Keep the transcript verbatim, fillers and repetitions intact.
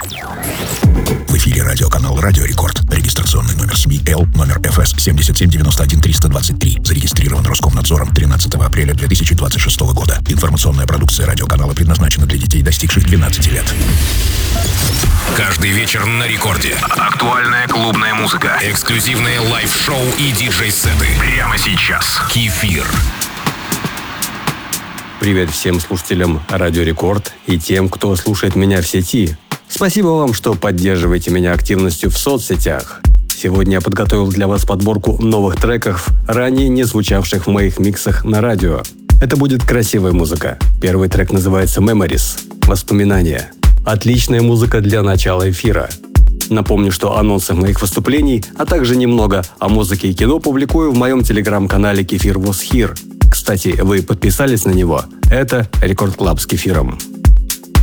В эфире радиоканал «Радио Рекорд». Регистрационный номер СМИ Л, номер эф эс семь семь девять один три два три. Зарегистрирован Роскомнадзором тринадцатого апреля две тысячи двадцать шестого года. Информационная продукция радиоканала предназначена для детей, достигших двенадцати лет. Каждый вечер на Рекорде. Актуальная клубная музыка, эксклюзивные лайв-шоу и диджей-сеты. Прямо сейчас. Кефир. Привет всем слушателям Радио Рекорд и тем, кто слушает меня в сети. Спасибо вам, что поддерживаете меня активностью в соцсетях. Сегодня я подготовил для вас подборку новых треков, ранее не звучавших в моих миксах на радио. Это будет красивая музыка. Первый трек называется Memories. Воспоминания. Отличная музыка для начала эфира. Напомню, что анонсы моих выступлений, а также немного о музыке и кино публикую в моем телеграм-канале Кефир Was Here. Кстати, вы подписались на него? Это Рекорд Клаб с Кефиром.